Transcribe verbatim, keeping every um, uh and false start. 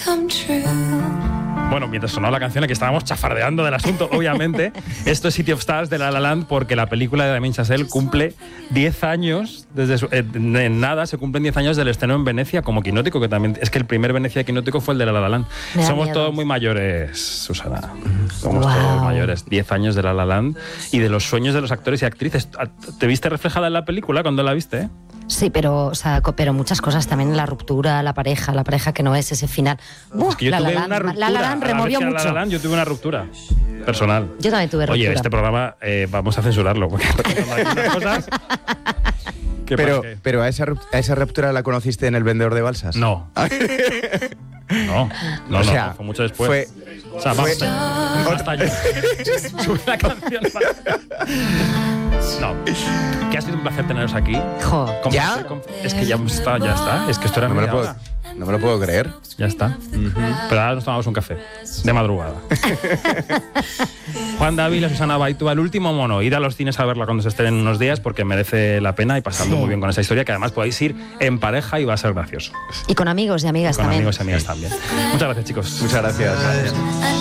Bueno, mientras sonaba la canción, aquí estábamos chafardeando del asunto, obviamente. Esto es City of Stars de La La Land, porque la película de Damien Chazelle cumple diez años, desde su, eh, en nada, se cumplen diez años del estreno en Venecia como Quinótico, que también es que el primer Venecia Quinótico fue el de La La Land. Somos miedo. Todos muy mayores, Susana. Somos wow. todos mayores. diez años de La La Land y de los sueños de los actores y actrices. ¿Te viste reflejada en la película cuando la viste, eh? Sí, pero, o sea, pero muchas cosas también, la ruptura, la pareja, la pareja que no es, ese final. Uh, es que yo la tuve la una ruptura. La La Land removió mucho. La La Land, yo tuve una ruptura personal. Yo también tuve ruptura. Oye, este programa eh, vamos a censurarlo, porque hay unas cosas... Pero, pero a, esa, ¿a esa ruptura la conociste en El vendedor de balsas? No. No, no, o sea, no, fue mucho después. Fue, o sea, fue, vamos, hasta yo. Sube la canción. No, que ha sido un placer teneros aquí. Jo. ¿Ya? Es que ya hemos estado, ya está. Es que esto era no me, lo puedo, no me lo puedo creer. Ya está. Uh-huh. Pero ahora nos tomamos un café de madrugada. Juan Dávila, Susana Baitua, El último mono. Id a los cines a verla cuando se estrenen unos días, porque merece la pena y pasando sí. muy bien con esa historia, que además podéis ir en pareja y va a ser gracioso. Y con amigos y amigas y con también. Con amigos y amigas también. Muchas gracias, chicos. Muchas gracias. gracias.